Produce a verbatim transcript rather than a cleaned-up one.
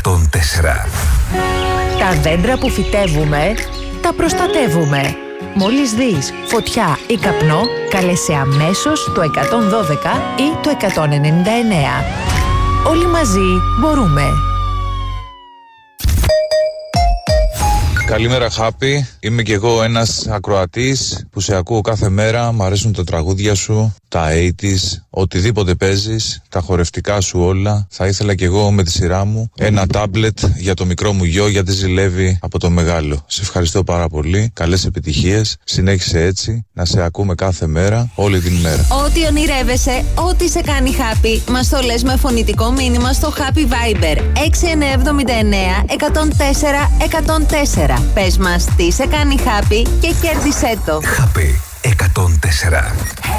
εκατόν τέσσερα. Τα δέντρα που φυτεύουμε, τα προστατεύουμε. Μόλις δεις φωτιά ή καπνό, καλέσαι αμέσως το εκατόν δώδεκα ή το εκατόν ενενήντα εννέα. Όλοι μαζί μπορούμε. Καλημέρα Χάπη, είμαι κι εγώ ένας ακροατής που σε ακούω κάθε μέρα, μ' αρέσουν τα τραγούδια σου, τα ογδόντα, οτιδήποτε παίζεις, τα χορευτικά σου όλα. Θα ήθελα κι εγώ με τη σειρά μου ένα τάμπλετ για το μικρό μου γιο γιατί ζηλεύει από το μεγάλο. Σε ευχαριστώ πάρα πολύ, καλές επιτυχίες, συνέχισε έτσι, να σε ακούμε κάθε μέρα, όλη την μέρα. Ό,τι ονειρεύεσαι, ό,τι σε κάνει happy, μας το λες με φωνητικό μήνυμα στο Happy Viber έξι εννιά εβδομήντα εννέα εκατόν τέσσερα εκατόν τέσσερα. Πες μας τι σε κάνει happy και κέρδισέ το. Happy εκατόν τέσσερα.